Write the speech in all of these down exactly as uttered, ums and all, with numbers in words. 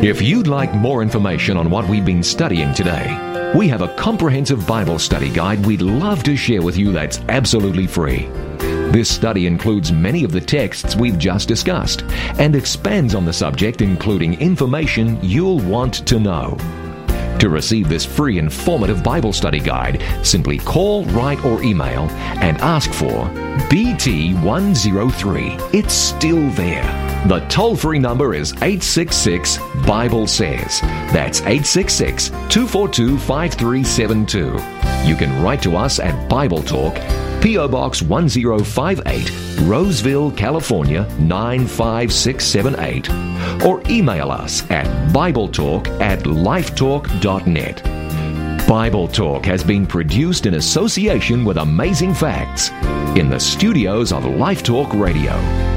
If you'd like more information on what we've been studying today, we have a comprehensive Bible study guide we'd love to share with you that's absolutely free. This study includes many of the texts we've just discussed and expands on the subject, including information you'll want to know. To receive this free informative Bible study guide, simply call, write, or email and ask for B T one oh three. It's still there. The toll-free number is eight six six, Bible says. That's eight six six, two four two, five three seven two. You can write to us at Bible Talk, P O. Box one oh five eight, Roseville, California nine five six seven eight, or email us at BibleTalk at lifetalk dot net. Bible Talk has been produced in association with Amazing Facts in the studios of Life Talk Radio.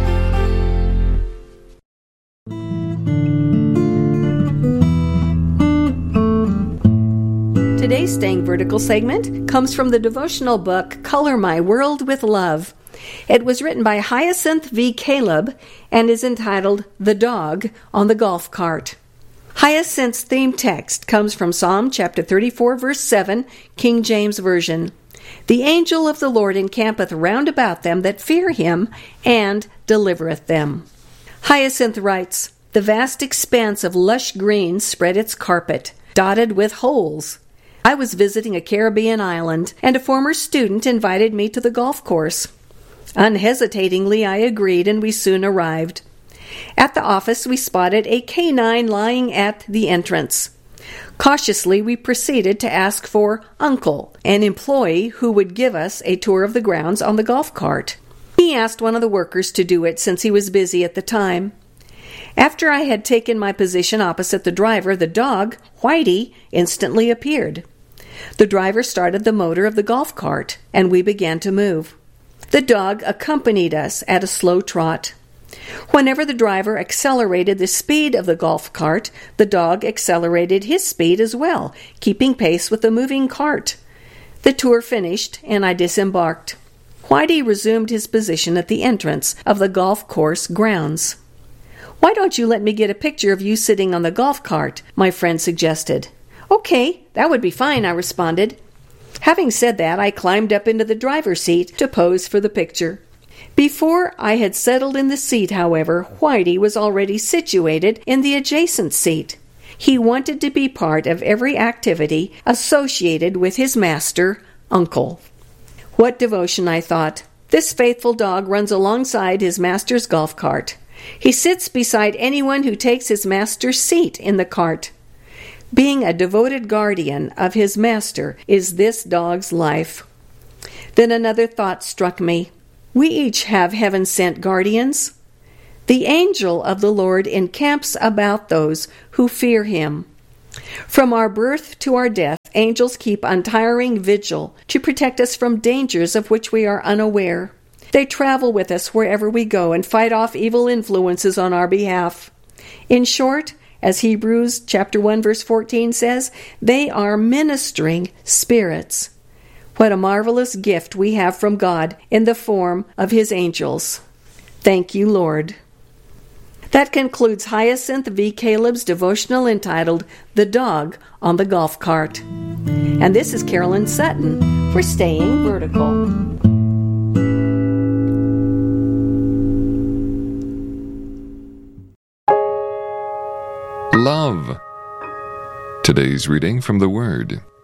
Today's Staying Vertical segment comes from the devotional book Color My World with Love. It was written by Hyacinth V. Caleb and is entitled The Dog on the Golf Cart. Hyacinth's theme text comes from Psalm chapter thirty-four, verse seven, King James Version. The angel of the Lord encampeth round about them that fear him, and delivereth them. Hyacinth writes, The vast expanse of lush green spread its carpet, dotted with holes. I was visiting a Caribbean island, and a former student invited me to the golf course. Unhesitatingly, I agreed, and we soon arrived. At the office, we spotted a canine lying at the entrance. Cautiously, we proceeded to ask for Uncle, an employee who would give us a tour of the grounds on the golf cart. He asked one of the workers to do it since he was busy at the time. After I had taken my position opposite the driver, the dog, Whitey, instantly appeared. The driver started the motor of the golf cart, and we began to move. The dog accompanied us at a slow trot. Whenever the driver accelerated the speed of the golf cart, the dog accelerated his speed as well, keeping pace with the moving cart. The tour finished, and I disembarked. Whitey resumed his position at the entrance of the golf course grounds. Why don't you let me get a picture of you sitting on the golf cart? My friend suggested. Okay, that would be fine, I responded. Having said that, I climbed up into the driver's seat to pose for the picture. Before I had settled in the seat, however, Whitey was already situated in the adjacent seat. He wanted to be part of every activity associated with his master, Uncle. What devotion, I thought. This faithful dog runs alongside his master's golf cart. He sits beside anyone who takes his master's seat in the cart. Being a devoted guardian of his master is this dog's life. Then another thought struck me. We each have heaven-sent guardians. The angel of the Lord encamps about those who fear him. From our birth to our death, angels keep untiring vigil to protect us from dangers of which we are unaware. They travel with us wherever we go and fight off evil influences on our behalf. In short, as Hebrews chapter one verse fourteen says, they are ministering spirits. What a marvelous gift we have from God in the form of his angels. Thank you, Lord. That concludes Hyacinth V. Caleb's devotional entitled The Dog on the Golf Cart. And this is Carolyn Sutton for Staying Vertical. Love. Today's reading from the Word.